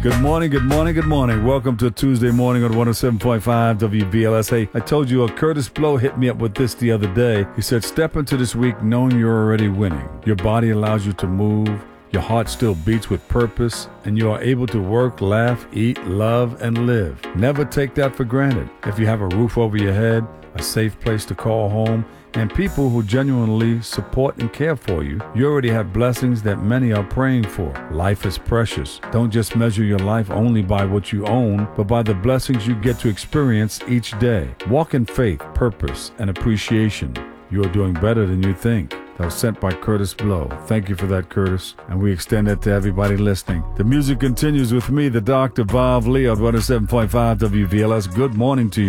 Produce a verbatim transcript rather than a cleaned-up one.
Good morning, good morning, good morning. Welcome to Tuesday morning on one oh seven point five W B L S. Hey, I told you, uh, Curtis Blow hit me up with this the other day. He said, step into this week knowing you're already winning. Your body allows you to move. Your heart still beats with purpose, and you are able to work, laugh, eat, love, and live. Never take that for granted. If you have a roof over your head, a safe place to call home, and people who genuinely support and care for you, you already have blessings that many are praying for. Life is precious. Don't just measure your life only by what you own, but by the blessings you get to experience each day. Walk in faith, purpose, and appreciation. You are doing better than you think. That was sent by Curtis Blow. Thank you for that, Curtis. And we extend that to everybody listening. The music continues with me, the Doctor Bob Lee on one oh seven point five W B L S. Good morning to you.